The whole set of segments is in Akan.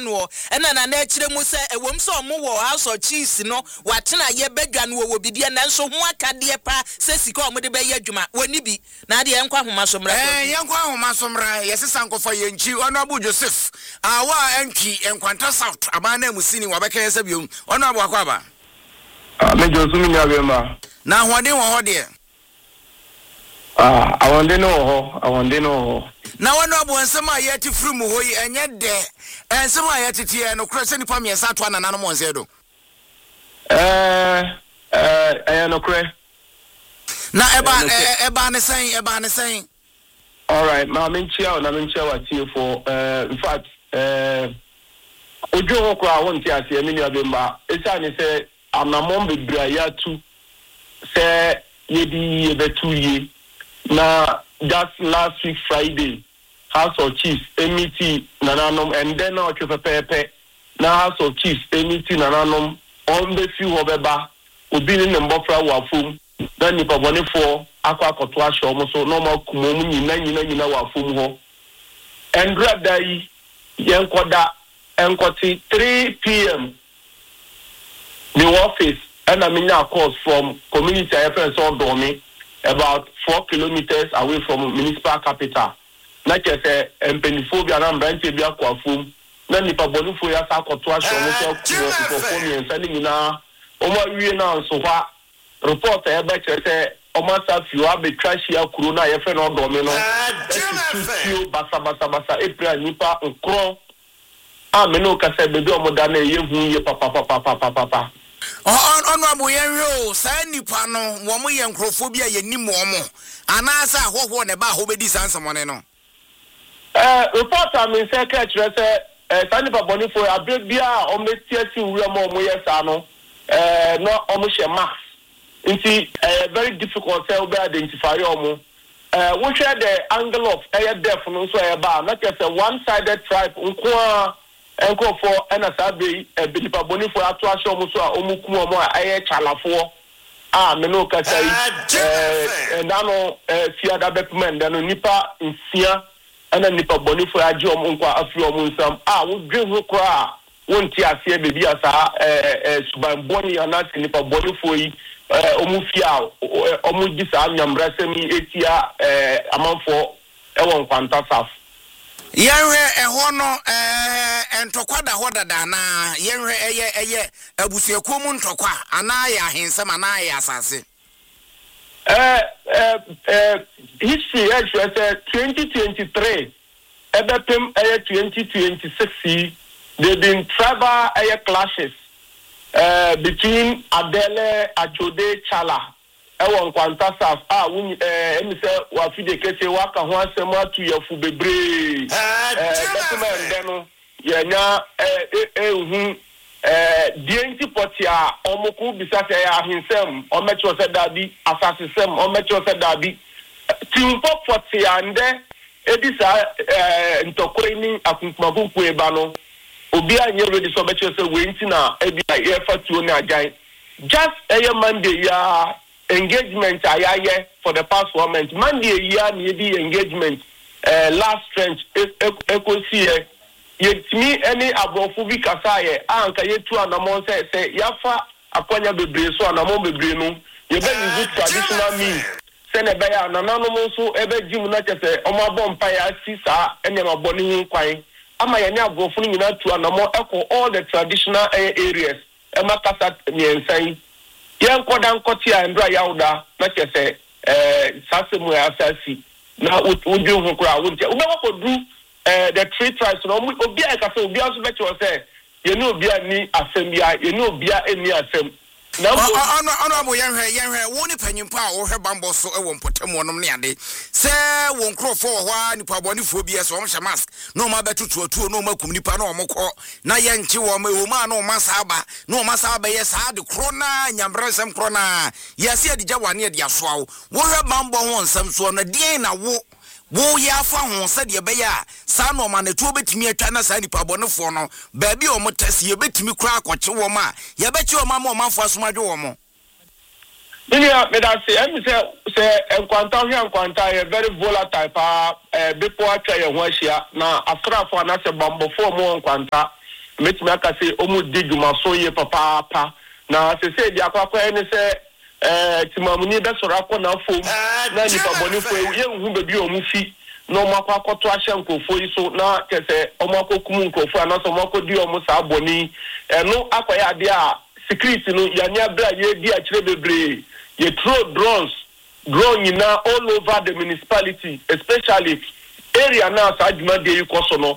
no ena na na akire mu se ewom se omo wo house of cheese no watena ye badwa no wo bidie na nso ho akade pa se sika omo de be ye adwuma woni bi na de enkwa homa somra yenkwa homa somra yesesa nkofa yenchi ono abu Joseph awa entwi enkwanta south abana musini wabeka yesa biom ono abu akwaba Mejo sumi nya bema na hoden wo ho de awonde no ho na wono abu nsema yeti firi mu hoyi enye de nsema yeti tie no kura se nipa miensa to anana no monse do no kure na eba ne sen all right ma menchia wati for in fact ojo ho kura wonti ase emi ni abemba esa ni se amamon bebra ya tu se yedi betu ye na that last week Friday House of Chiefs MET nananom and then now pepe na House of Chiefs MET nananom on the few obeba obi ni mbofra wafum na nipa bone for akwa akoto ahye omo so normal kumom nyina wafum ho and grab dai yenkoda enkoti 3 p.m. the office and I mean calls from community friends all domi about 4 kilometers away from municipal capital. Na kese empeniphobia na mbranche bia kwa fum na nipa bonifo ya sa akoto ahye omo so for me sending na omo wie na nso kwa report e be kese omo sa fiwa be trash ya kuro na ye fe no domi no basa April nipa nkro ameno kase bebe omo da na ye hu ye papa ono abu yenwe sa nipa no wo mo ye nkrofobia ye nimo omo anasa ahoho ne ba ho bedi sansamone no reporter me say catch say sanipa bonifo abia o metia si wura mo ye sa no no omo she max nti very difficult to be identify omo we share the angle of death no so e ba na say one sided tribe nko enko for ena sabe binipa bonifo ato ahye omo so a omukum omo a chalafo me no ka say nano fiada bepmen dano nipa nsia ana nipa bonifo agye omo nkwa afi omo nsam wo dwe ho kra wonti ase bebi asa suban boni ana nipa bonifo yi omo fia omo gisa nyambrasemi etia amanfo ewon kwanta saf yenwe eho no entokwada hodada na yenwe eye abusuakuo mu ntokwa ana ya hensam ana ya asase history actually 2023 ebepem 2026 there been tribal clashes between Adele Ajode Chala ewon kwanta saf emi se wa fide kese wa ka ho asem atu yafu bebre document no yenya hu dienti potia omoku bisa se ya hinsem o mecho se dabi asasesem o mecho se dabi timpo potia nde edisa ntokoi ni akunkumakunku eba no obi anye ready so mecho se we ntina ebi ya fatuo ni ajan just Monday ya engagement ayaye for the past 1 month. Monday year ni engagement last trench ekosie yetimi any abrofu bi kasaye anka yetu anamon se yafa akwanya bebre so anamon bebre no ye be use traditional means se ne be ya nananom so ebe jim na kese omabo mpa ya sisa ene maboni hin kwan ama ye ne abrofu nyina tu anamon eko all the traditional areas ema kasa nyensan yen koda nkoti a ndra yawda na kese sasemu ya asasi na uju ho kura wonte ubewa kodu the three tribes no obi a ka se obi aso be che say ye ni obi ani asem bia ye ni obi a eni asem na ono abo yenhwe wo ni panyimpo a wo hwe bambo so ewo mpotemu onom ne ade se wo nkrofo ho a nipa bonifo bi eso omhye mask no ma betutu atuo no ma kum nipa na omkọ na yenche wo ma wo ma no ma saba no ma saba ye sa de krona nyambrasem krona yase adigya wane ade asoa wo hwe bambo ho nsam so na den na wo ya fa ho se de be ya sa no ma ne to betimi atwa na sa nipa bonifo no ba bi o motase ye betimi kura akọche wo ma ye bechi o ma mo manfo asomadwe wo mo Ninia me da say enkwanta ye very volatile pa before atwa ye ho ahia na afrafo na se bambofo mo enkwanta metimi aka say omu di dwuma so ye papa na say di akwa any say timamuni be soro akona fom na nipa bonifo ye hu bebi omu fi no makwa akoto ahye nkofo yi so na kese omakokum nkofo anaso omakodi omu sa boni no akoya ade a security no yanya bra ye di akire bebre ye throw drone all over the municipality, especially area now sa adwuma de yi koso no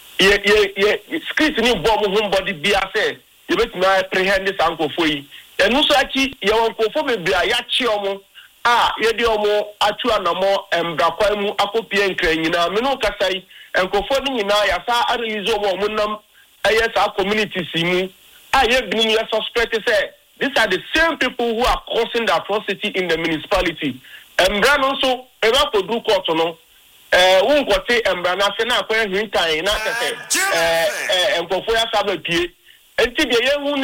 ye security ni bomb home body bia say ye betimi apprehend this nkofo yi enu so achi ye nkofo bebre ya chi omo ye di omo atu anamo embrakwa mu akopie nkran nyina me no kasai enkofo ni nyina ya sa release omo nam eye sa communities mu ye binu ye suspect say these are the same people who are causing the atrocity in the municipality. Embrano so eba ko du court no unkote embrana se na akwa hintan na tete enkofo ya sabapie enti de ye hu ni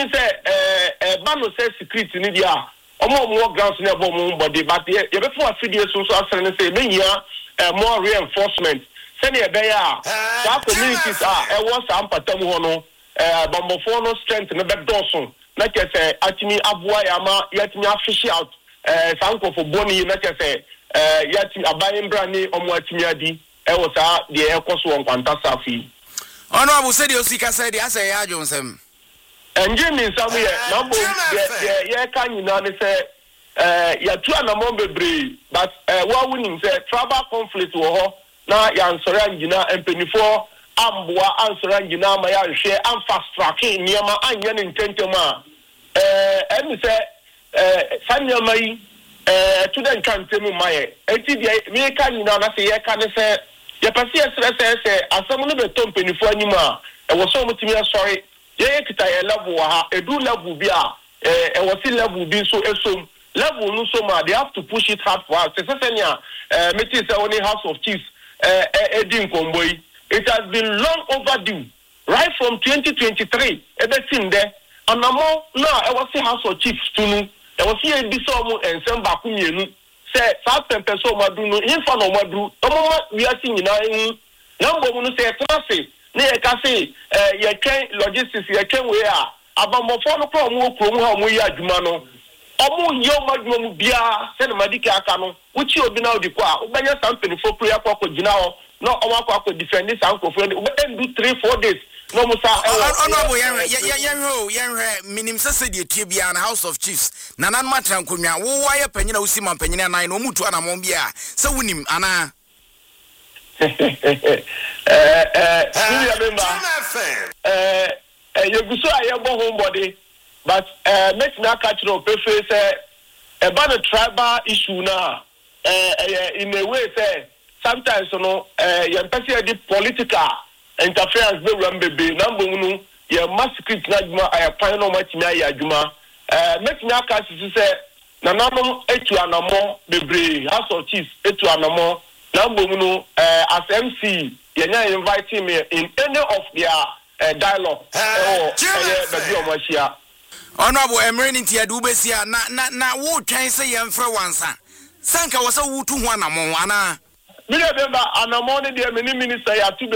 se ba no se security ni dia omo grounds na bo mo body but ye be for afidie so asere ne se menya more reinforcement se ne be ya sa communities e wo sa ampatam ho no bombofo no strength ne be doson na kese atimi aboa ya ma yatimi afish out sanko for boni na kese yatimi abayin brani omo atimi adi e wo sa de e koso won kwanta safi ono abu se de osika se de ase ya jonsem enje mi samu ye na bo ye kan nyina ne se ya tu anamo bebre but wa winning se tribal conflict wo ho na ya nsore angina empenifo amboa ansora ngina ma ya hwe am fast tracking niema anya ne ntentem a emi se sanyama yi to den kantem maye enti dia me ka nyina na se ye ka ne se ye pase se asam no beto mpenifo anyima wo so mutimi asori ye kita ye level ha edu level bi a wo si level bi so esom level no so ma they have to push it hard for us se senya meeting say only House of Chiefs edin komboi. It has been long overdue, right from 2023. Everything there, and now I was the House of Chiefs too. I was here in Bisomu and Samba Kumienu. Say, South Peso Maduno, Infano Madu, we are seeing number one say, Traffic, near Cafe, ye can logistics, ye can wear, about more phone from we are Jumano. Omu yo bia send Madika Kano, which you be now the qua, Ubaya something for prayer for Jinao. No, I want to defend this uncle friend. We can do 3-4 days. No, Musa. Minim said the Tibia and House of Chiefs. Nanan Matan Kumia, why a penny Usima Penina, I know Mutuana Mombia. So win him, Anna. You go so I have homebody, but let's not catch no preface about the tribal issue now. In a way, say. Sometimes the political interference be run baby number one ye massacre na I find no much na ya juma make na ka say na nanom etu anamo bebre House of Chiefs etu anamo number one as MC ye na invite me in any of their dialogue baby omashia honorable eminenti adu besia na wo twan say ye mfra wansa sanka wo say wutu ho anamo ana me remember anamone de many minister ya to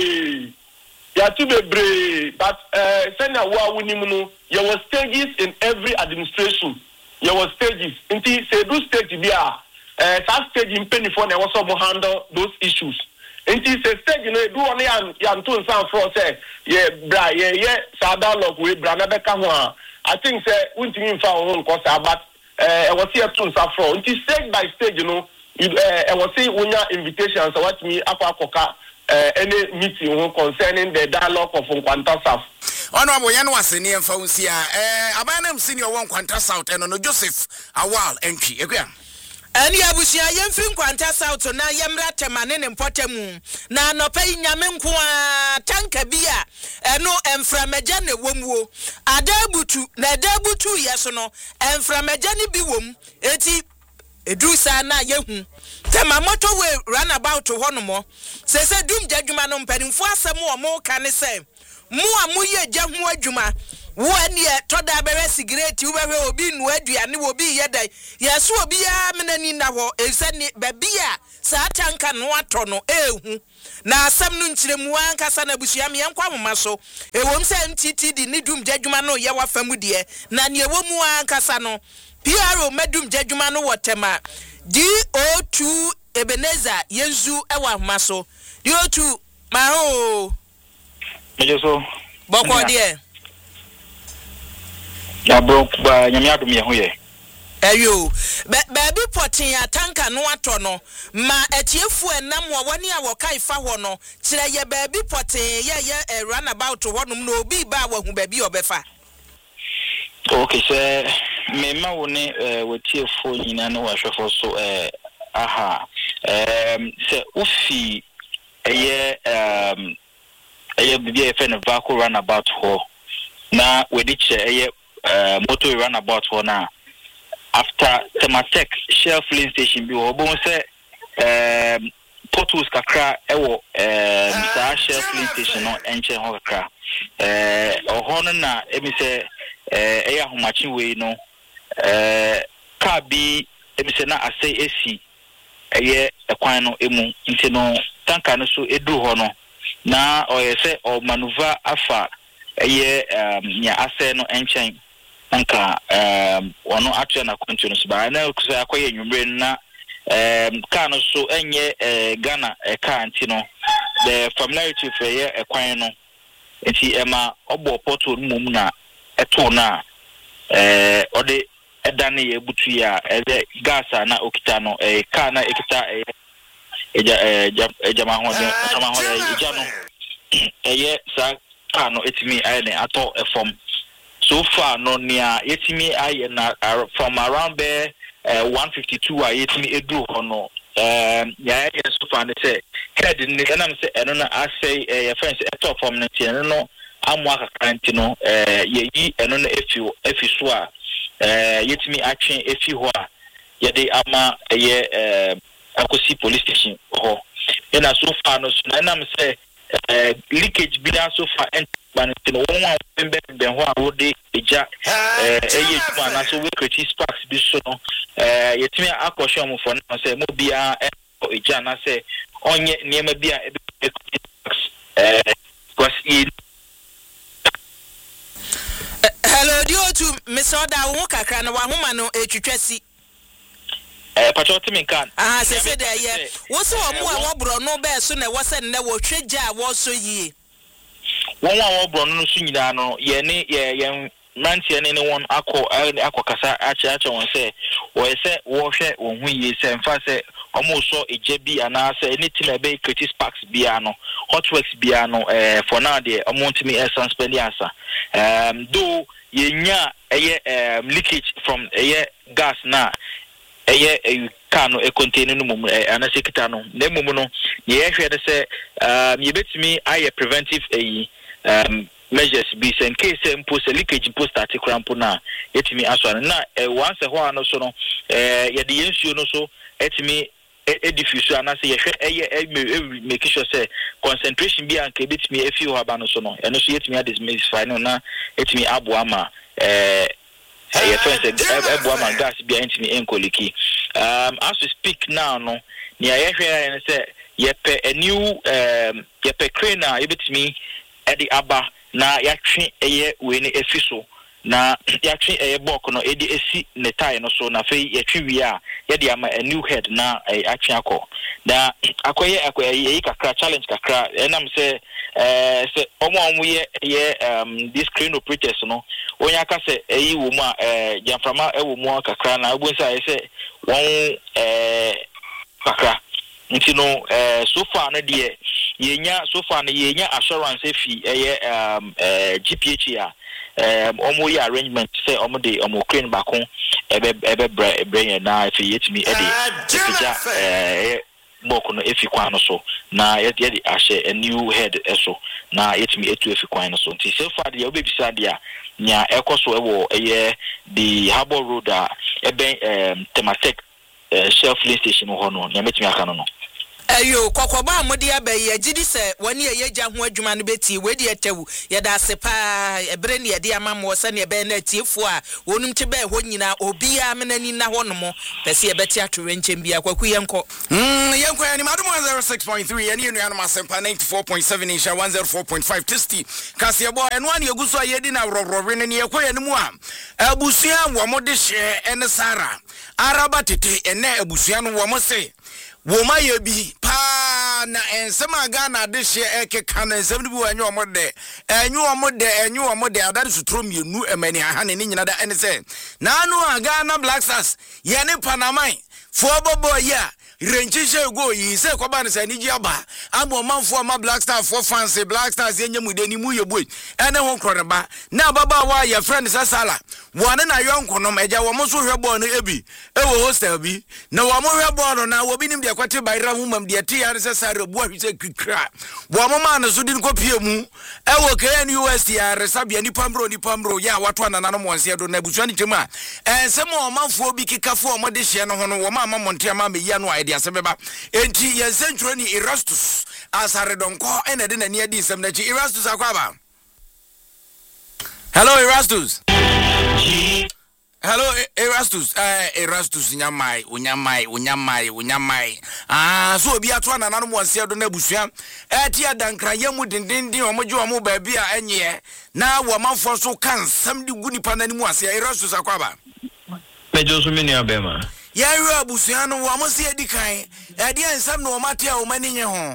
be brave but senya wa wunimu no there were stages in every administration there were stages until say do stage bia that stage in penifo na was some handle those issues until say stage no do on ya to nsan for say ye bra ye sa dialogue we bra na beka ho a I think say untimi mfa ho nko sa but was here to nsan for until stage by stage you know I was saying when your invitations so what me akwa any meeting concerning the dialogue of Nkwanta South. Honorable Yan was in here for Sia Abanam senior one Nkwanta South and no Joseph Awal entry. And Yabushia Yemfin Nkwanta South na Yamra Temane and Potemu na no pay Nyamenkwa tanka bia no enframejane womwo adabutu na dabutu yesono enframejane biwom eti edusa na yehu tema motorway runabout honomo se dum jadwuma no mpanimfo asem o mo ka ne se mo amoye gya ho adwuma One year, Toda Bere cigarette, you will be no aduane will be yada. Yes, will be a menani now, is any babia, Satanka no atono, na some nunchilem Casana Bushiami and Quamaso, a won't send TT the Nidum Jejumano Yawa Famudie, Nanya Womu Casano, Piaro Medum Jejumano Watema, DO2 Ebenezer, Yenzu Ewa Maso, DO2 Maho. Mejoso Boko dear. Ya broke by Yamiadu Miahuye. Eyo, baby potting a tanka no atono, ma etiefu enamwa wani a wakai fa hono, chira ye baby potting ye run about to one no be ba who baby obefa. Okay, sir, me ma wone with tearful in an washer for so aha. Sir Ufi a year be a fan of Vaco runabout ho. Na with each motor runabout ho now. After Temasek Shell filling station be obon say Portus kakra ewo Mr. Shell filling station no enche ho kakra ohono na emi say eya homachi we no car bi emi say na asay esi eye ekwan no emu nti no tanka no so edu ho no na oye say o maneuver afa eye nya asay no enchen anka ono atwe na continuous ba na kuso akoye nwumre na car no so enye Ghana car anti no the familiarity for ye ekwan no enti ema obo portal mum na eto na ode edane ye butu ya gas na okita no car na ekita ejama ho de sama ho eja no eye sa car no etimi aye ne ato efom. So far, no near yetimi I from around there 152 I yetimi edu hono. Yeah, so far they say head in the and I'm say I don't know I say a friend top from the no I'm work no ye and on if you swa yetimi action if you wa ye de ama Akosi police station ho. And so far no and I'm say leakage be so far but no one ben ho awode eja ejuma na so we create sparks bi so no yetimi akosho mo for na say mo bia eja na say onye niema bia hello DO2 Mr. Oda wo kakra na wa homa no etwetwasi patriotic kan se de ye wo so omo a wo bro no be so na wo se ne wo twegya wo so yie won wa bro no so nyina no ye ne ye mantie ne won akokasa acha won se wo se wo hwe won hu yie se mfa se omo so eje bi ana se anything be creative sparks bia no hotworks bia no for now there omo ntimi suspend answer do ye nya leakage from gas na car no contain no mum anasekita no na mum no ye hwe de se ye betimi aye preventive measures be in case impose leakage post article ampo na yetimi aso na once ho ano so no ye de yensuo no so etimi diffuse ana se ye hwe make sure say concentration bi anka betimi afi ho aba no so no eno so yetimi adismissify no na etimi abo ama your friends Ebuama gas be entimi enkoliki. As we speak now, no, near and say yepe a new yepe crane ebitimi edi aba na yatwe eye we ni efiso na yatwe eye bok no edi esi ne tie no so na fe yatwe wi a yedi ama a new head na atwe akọ na akoye kakra challenge kakra enam say se omo ye this crane operators no onya ka se eyi wo mu a jamframa ewo mu kakra na ogbonsa say won kakra nti no so far na de yenya assurance efi GPH a omo ye arrangement say omo de omo crane bako ebe brain na efi yetimi boko no efi kwan no so na yedi ahye a new head eso na yetimi etu efi kwan no so nti so far de obebisa de a nya ekoso ewo the Harbour Road a ebe Temasek Shell filling station ho no nya metimi aka no Ayo kokoba amodi abaye agidi se woni yeja ho adwuma no beti wedi etewu yeda sepa ebre ne yede amamo se ne be na tiefo a wonum te be ho nyina obia menani na honomo pese ye beti atwe nchen bia kwaku yenko yenko ya ni madum 106.3 yani enu ya masempa 94.7 insha 104.5 tisti kasi ebo enu ani eguso ayedi na rororwe ne yekwa ya ni mu a abusua wo mode hye ene sara araba tete ene abusua no wo mo se wo maye bi pa na ensema Ghana de hye ekeka na ensem bi wanyu omode enyu omode adare sutro mienu emani ahane ni nyina da ene se na anu Ghana Black Stars ye ne Panama for bobo ya renchiche go yi se kwaba ne sani ji aba amo manfo ma Black Star for fans Black Stars yenye mudeni mu ye boy ene ho kroreba na baba wa ya friend sasala wone na yonko no meja wo mo so hwe ball no ebi ewo hostel bi na wo mo hwe ball no na wo bi nim de kwate bayra hu mam de ti ya ne sasare bu ahwese kikra wo mo ma na so din ko pie mu ewo KN US ya resabia ni pambro ya wato anana no mo nse do na busuani tema ensem o manfo bi kikafo o mo de hye no ho no wo ma monte ma me ya no asebeba enti ye century ni Erastus asare donko ene de nani adi sem na chi Erastus akwaba. Hello Erastus. Hello Erastus. Erastus unyamai so obi ato na nanu mo nse do na busua ti adankra yemu dindindin omoje omo ba bia enye na wo manfo so kan sam di guni panani mu ase Erastus akwaba. Mejo so mini abema. Yaru abusuano wa mosi edikan edi ensam no mate a o mani nye ho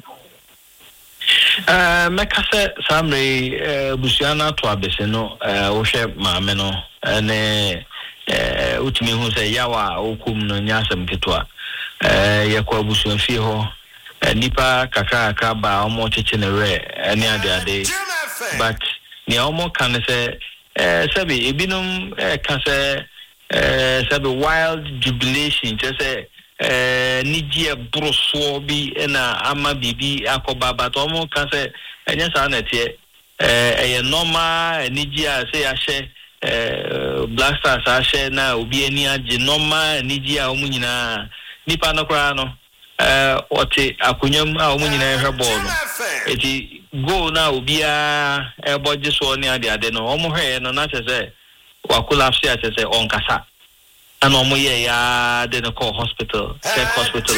mekase samre abusuana to abese no wo hwe maame no ne utimi hu se yawa okum no nyasem ketwa yakwa abusuan fi ho nipa kakaka ba omo cheche ne re ene ade but ni omo kan se sabi ebinum kan se sabe wild jubilation just nijie broso bi na ama bibi akoba but omo kan se enya sa na tie normal nijie say ahye Black Stars ahye na obi ani age normal nijie a omu nyina nipa no kra no ote akonyam a omu nyina hwe ball no eti go na obi a eboje so ni ade no omo hwe no na chese wakulafsi atese onkasa ana omo ye ya de no call hospital check hospital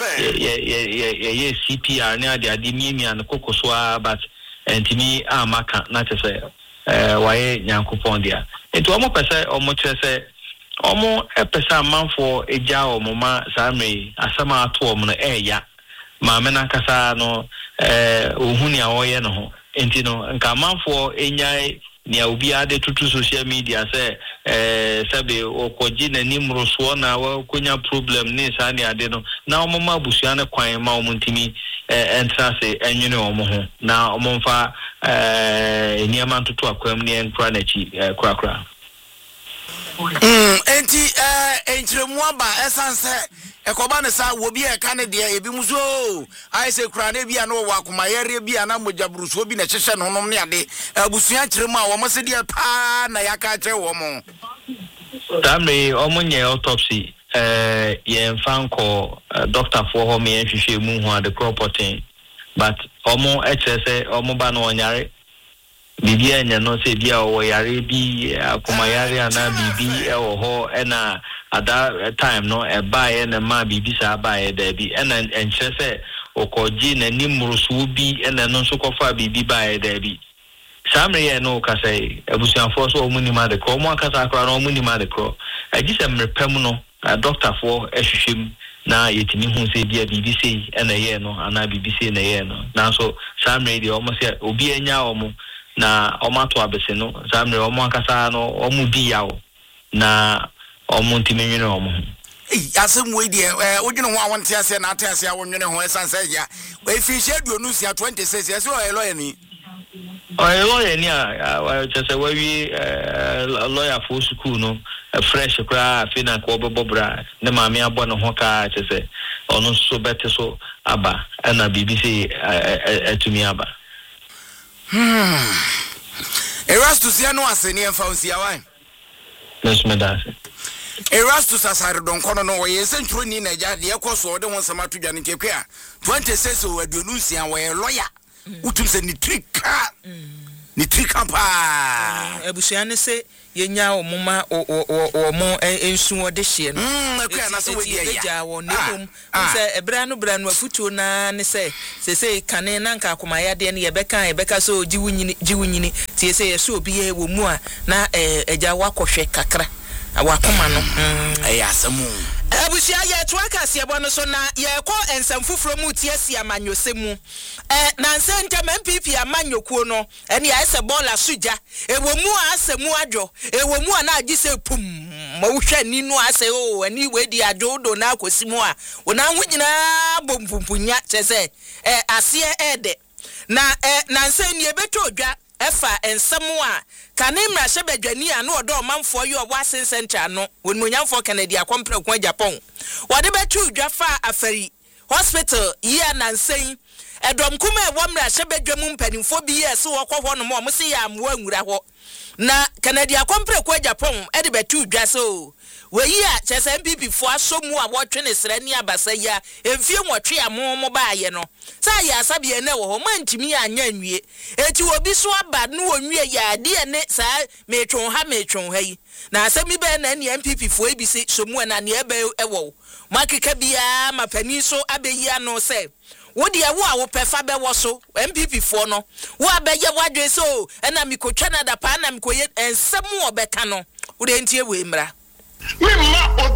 ye CPR ni ade miemi an kokosoa but entimi amaka na tese waye nyankopon dia enti omo pese omo chese omo epesa manfo eja omo ma samre asama ato omo no ya maame na kasa no ohuni a oye no ho enti no nka manfo enyai ni obi ade tutu social media say sabe okoji na nimroso na wa konya problem ni sa ni ade no na omoma busua ne kwan ma omuntimi entrance enwene omo ho na omomfa niama tutu akwam ni enkra na chi krakra enti entremu aba esanse ekoba ne sa wo bi e ka ne de ebi muso ai se kra ne bia no wa akoma yare bia na mogabruso bi na hyehye no nom ne ade abusua kyeremu a wo mo se de pa na yaka kye wo mo tamre omunye autopsy ye mfanko doctor for home ye hwehwe mu hu ade property but omo hse omo ba no onyare bibi anya no se bia o yare bi akoma yare ana bibi e wo ho na at that time no buy na ma bibi sa buy there bi and say okoji na nimrusu bi and no so kofa bibi buy there bi samre no ka say abusuanfo so omunima de ko mo akasa akra no omunima de ko agise mrepam no doctor for ehwehwem na yetimi hu se bia bibi sei na ye no ana bibi sei na ye no na so samre de omo se obi anya omo na omato abese no samre omo akasa no omu di yawo na omuntu menwene omo asem we die odwene ho awonte ase na ate ase awonwene ho esanse ya we fi schedule no sia 26 ese o lawyer ni a just we lawyer for school no fresh kra fina ko bobobra na maami abo no ho ka chese ono so bete so aba na BBC atumi aba Erastus ya no ase ni emfa osia wan let's me that Erastus asare donkono no we sentro ni na ja de ekoso de won sama to dwane kekwe a 26 o adunusia we lawyer utum se ni trika ni trika pa abusua ne se yenya omoma omo ensu ode hye no ekwa na se we dia ya wo ne bom se ebra no afutuo na ne se kane na nka akomaya de ne yebeka so jiwunyini tie se yeso obi ye wo mu a na eja wakohwe kakra awakoma no asamu abusia ye to akase ebo no so na ye ko ensam fufuro mu tie si amanyose mu na nse ntem MPP amanyokuo no ene ya ese bola suja ewo mu asemu adwo ewo mu na agise pum ma wohwe ni no ase o ani wedi adwo do na akosimu a wona ho nyina bompumpunya chese ase ede na nse ni ebeto odwa efa ensemu a kanimra hyebadwani a no odo manfo yo wasen center no wonmunyamfo Canada akompre kwa Japan wode betu dwa fa afari hospital ye na nsen edom kuma e womra hyebadwamu mpanimfo bi ye se wokọ no mo se ya amwa nwura ho na Canada akompre kwa Japan e de betu dwa so weyi a chese MPP fo asomu a wotwe ne srani abasa ya emfie nwotwe amomo baaye no sa ya asabie ne wo ho mantimi anya nwie eti obi so aba no onwie ya de ne sa metwon ha yi na asemi be na ne MPP fo ebisi somu na ne ebe ewo makeka bia mapani so abeyi ano se wodi ewo a wo pefa be wo so MPP fo no wo abeye wadwe so na mikotwa na da pa na mikoye ensemu obeka no wo de ntie we mra we ma